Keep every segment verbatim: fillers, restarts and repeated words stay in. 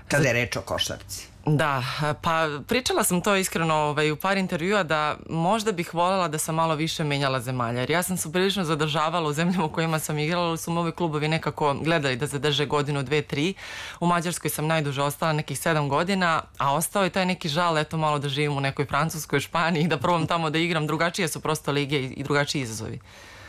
kada je reč o košarci? Da, pa pričala sam to iskreno ovaj, u par intervjua da možda bih voljela da sam malo više menjala zemalja, jer ja sam se prilično zadržavala u zemljama u kojima sam igrala, ali su me ovi klubovi nekako gledali da zadrže godinu, dve, tri. U Mađarskoj sam najduže ostala, nekih sedam godina, a ostao je taj neki žal, eto malo da živim u nekoj Francuskoj, Španiji, da probam tamo da igram, drugačije su prosto lige i drugačiji izazovi.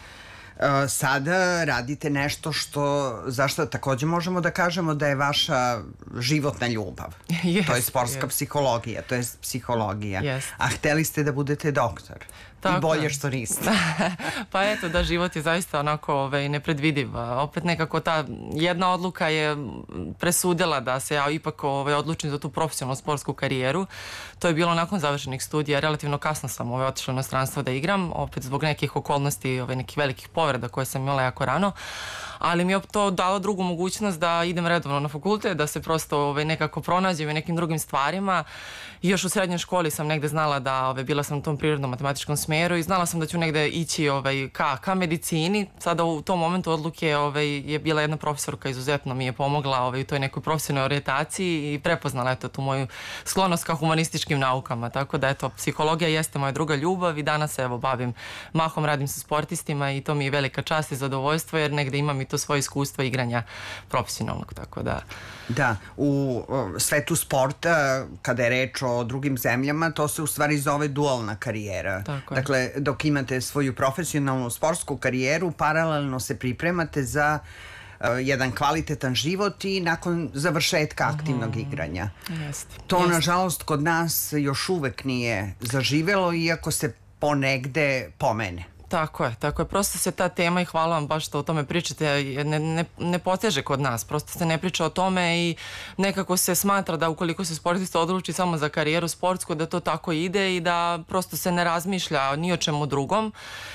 Sada radite nešto što, zašto takođe možemo da kažemo da je vaša životna ljubav. Yes, to je sportska yes. psihologija, to je psihologija. Yes. A hteli ste da budete doktor. Tako I bolje je. što niste. Pa eto, da, život je zaista onako ovaj, nepredvidiv. Opet nekako ta jedna odluka je presudila da se ja ipak ovaj, odlučim za tu profesionalnu sportsku karijeru. To je bilo nakon završenih studija. Relativno kasno sam ovaj, otišla u inostranstvo da igram, opet zbog nekih okolnosti, ovaj, nekih velikih povreda koje sam imala jako rano. Ali mi je to dalo drugu mogućnost da idem redovno na fakultet, da se prosto ovaj, nekako pronađem u nekim drugim stvarima. I još u srednjoj školi sam negde znala da, ovaj, bila sam u tom prirodnom matematičkom smeru i znala sam da ću negde ići ovaj, ka, ka medicini. Sada u tom momentu odluke ovaj, je bila jedna profesorka, izuzetno mi je pomogla ovaj, u toj nekoj profesionalnoj orijentaciji i prepoznala eto, tu moju sklonost ka humanističkim naukama. Tako da eto, psihologija jeste moja druga ljubav i danas se evo bavim, mahom radim sa sportistima i to mi je velika čast i zadovoljstvo jer negde imam i to svoje iskustvo igranja profesionalnog, tako da... Da, u svetu sporta, kada je reč o drugim zemljama, to se u stvari zove dualna karijera. Tako je. Dakle, dok imate svoju profesionalnu sportsku karijeru, paralelno se pripremate za uh, jedan kvalitetan život i nakon završetka aktivnog mm-hmm. igranja. Jeste. To, Jeste. nažalost, kod nas još uvek nije zaživelo, iako se ponegde pomene. Tako je, tako je. Prosto se ta tema i hvala vam baš što o tome pričate, ne, ne, ne poteže kod nas, prosto se ne priča o tome i nekako se smatra da ukoliko se sportista odluči samo za karijeru sportsku, da to tako ide i da prosto se ne razmišlja ni o čemu drugom.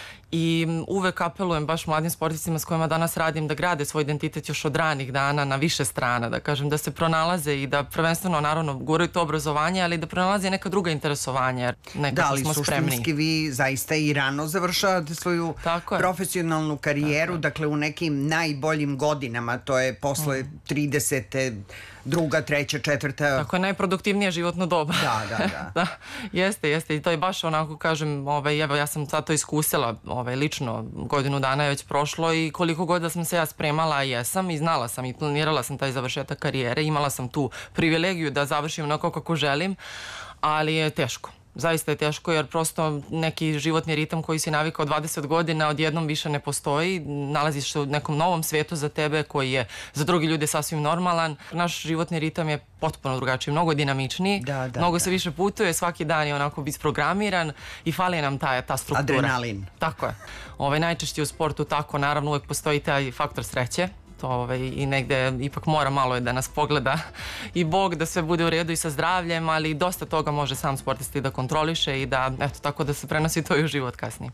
I uvek apelujem baš mladim sportistima s kojima danas radim da grade svoj identitet još od ranih dana na više strana, da kažem da se pronalaze i da prvenstveno naravno guraju to obrazovanje, ali da pronalaze neka druga interesovanja jer nekako smo spremni. Da, ali suštinski vi zaista i rano završavate svoju profesionalnu karijeru, dakle u nekim najboljim godinama, to je posle tridesete druga, treća, četvrta. Tako je najproduktivnije životno doba. Da, da, da. Da, jeste, jeste. I to je baš onako, kažem, ovaj, evo, ja sam sad to iskusila, ovaj, lično, godinu dana je već prošlo i koliko god da sam se ja spremala, jesam i znala sam i planirala sam taj završetak karijere, imala sam tu privilegiju da završim onako kako želim, ali je teško. Zaista je teško jer prosto neki životni ritam koji si navikao dvadeset godina odjednom više ne postoji, nalaziš se u nekom novom svetu za tebe koji je za drugi ljude sasvim normalan. Naš životni ritam je potpuno drugačiji, mnogo dinamičniji, da, da, mnogo da. se više putuje, svaki dan je onako isprogramiran i fali nam ta, ta struktura. Adrenalin. Tako je. Ovaj, najčešće u sportu tako, naravno uvek postoji taj faktor sreće. Ovaj, i negde ipak mora malo je da nas pogleda i Bog da sve bude u redu i sa zdravljem, ali dosta toga može sam sportista da kontroliše i da, eto, tako da se prenosi to i u život kasnije.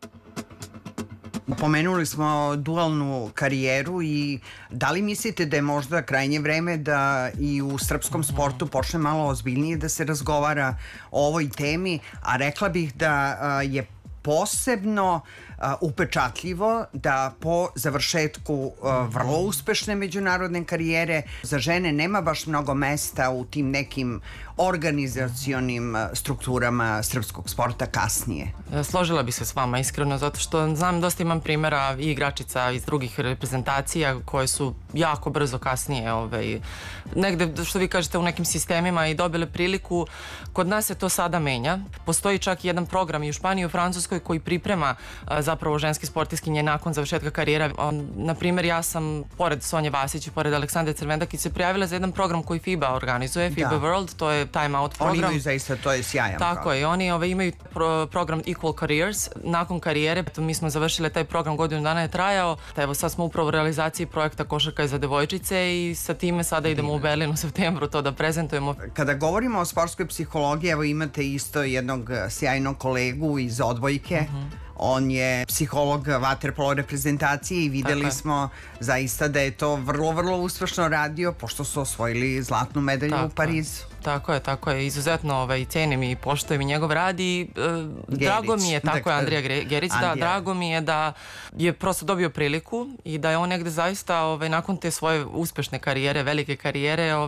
Pomenuli smo dualnu karijeru i da li mislite da je možda krajnje vreme da i u srpskom sportu počne malo ozbiljnije da se razgovara o ovoj temi, a rekla bih da je posebno uh, upečatljivo da po završetku uh, vrlo uspešne međunarodne karijere za žene nema baš mnogo mesta u tim nekim organizacionim strukturama srpskog sporta kasnije. Složila bih se s vama iskreno, zato što znam dosta imam primjera i igračica iz drugih reprezentacija koje su jako brzo kasnije ovaj, negde, što vi kažete, u nekim sistemima i dobile priliku. Kod nas se to sada menja. Postoji čak jedan program i u Španiji i u Francuskoj koji priprema a, zapravo ženske sportiskinje nakon završetka karijera. Naprimjer, ja sam pored Sonje Vasić i pored Aleksandre Crvendakić se prijavila za jedan program koji FIBA organizuje, FIBA da. World, to je time out program. Oni imaju zaista, to je sjajan program. Tako je, oni ove, imaju pro, program Equal Careers. Nakon karijere, mi smo završili taj program, godinu dana je trajao. Evo sad smo upravo u realizaciji projekta Košarka je za devojčice i sa time sada idemo u Berlin u septembru to da prezentujemo. Kada govorimo o sportskoj psihologiji, evo imate isto jednog sjajnog kolegu iz odbojke. Uh-huh. On je psiholog vaterpolo reprezentacije i videli smo zaista da je to vrlo, vrlo uspešno radio pošto su osvojili zlatnu medalju tako u Parizu. Tako je, tako je. Izuzetno ovaj, cenim i poštujem i njegov rad i e, drago mi je, tako dakle, je Andrija Gerić, Andrija. Da, drago mi je da je prosto dobio priliku i da je on negde zaista ovaj, nakon te svoje uspešne karijere, velike karijere,